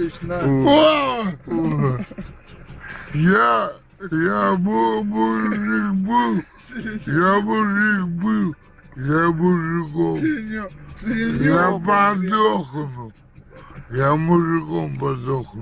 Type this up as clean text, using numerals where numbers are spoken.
Анатольевич, на. Я мужик был, я мужиком. Я подохну. Я мужиком подохну.